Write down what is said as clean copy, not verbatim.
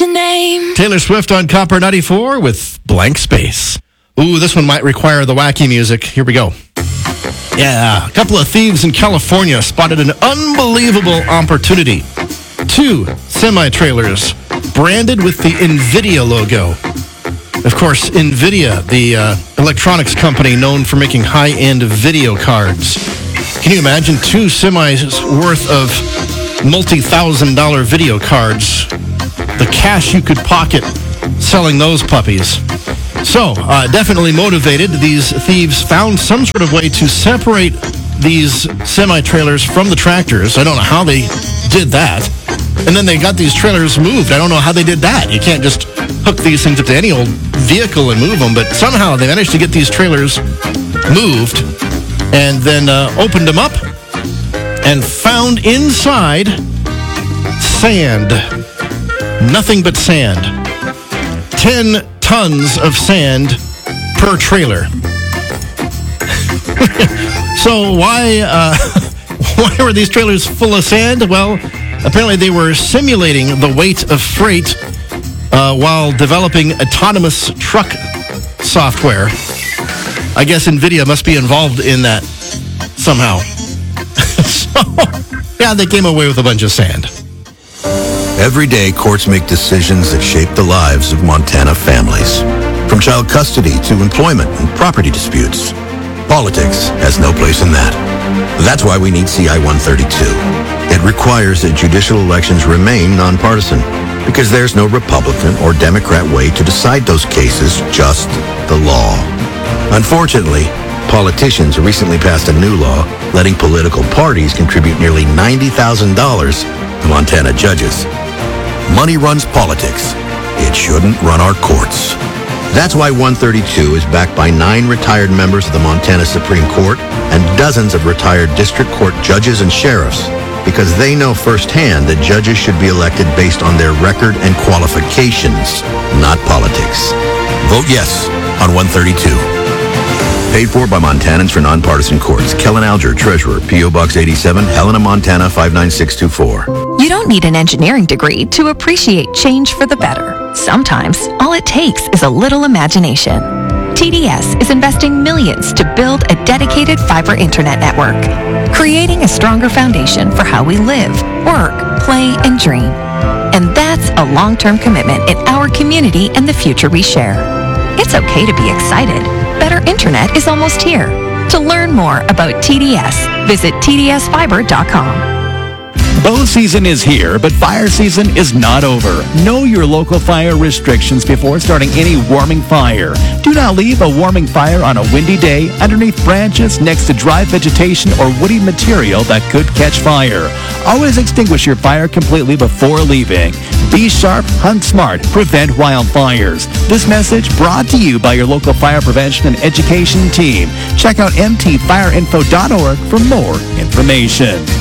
your name? Taylor Swift on Copper 94 with Blank Space. Ooh, this one might require the wacky music. Here we go. Yeah, a couple of thieves in California spotted an unbelievable opportunity. 2 semi-trailers branded with the NVIDIA logo. Of course, NVIDIA, the electronics company known for making high-end video cards. Can you imagine 2 semis worth of multi-$1,000 video cards? The cash you could pocket selling those puppies. So, definitely motivated, these thieves found some sort of way to separate these semi-trailers from the tractors. I don't know how they did that. And then they got these trailers moved. I don't know how they did that. You can't just hook these things up to any old vehicle and move them, but somehow they managed to get these trailers moved and then opened them up and found inside sand. Nothing but sand. 10 tons of sand per trailer. So why were these trailers full of sand? Well, apparently they were simulating the weight of freight while developing autonomous truck software. I guess NVIDIA must be involved in that somehow. So, yeah, they came away with a bunch of sand. Every day, courts make decisions that shape the lives of Montana families. From child custody to employment and property disputes. Politics has no place in that. That's why we need CI 132. It requires that judicial elections remain nonpartisan, because there's no Republican or Democrat way to decide those cases, just the law. Unfortunately, politicians recently passed a new law letting political parties contribute nearly $90,000 to Montana judges. Money runs politics. It shouldn't run our courts. That's why 132 is backed by 9 retired members of the Montana Supreme Court and dozens of retired district court judges and sheriffs, because they know firsthand that judges should be elected based on their record and qualifications, not politics. Vote yes on 132. Paid for by Montanans for Nonpartisan Courts. Kellen Alger, Treasurer, P.O. Box 87, Helena, Montana 59624. You don't need an engineering degree to appreciate change for the better. Sometimes, all it takes is a little imagination. TDS is investing millions to build a dedicated fiber internet network, creating a stronger foundation for how we live, work, play, and dream. And that's a long-term commitment in our community and the future we share. It's okay to be excited. Better internet is almost here. To learn more about TDS, visit tdsfiber.com. Bow season is here, but fire season is not over. Know your local fire restrictions before starting any warming fire. Do not leave a warming fire on a windy day underneath branches, next to dry vegetation or woody material that could catch fire. Always extinguish your fire completely before leaving. Be sharp, hunt smart, prevent wildfires. This message brought to you by your local fire prevention and education team. Check out mtfireinfo.org for more information.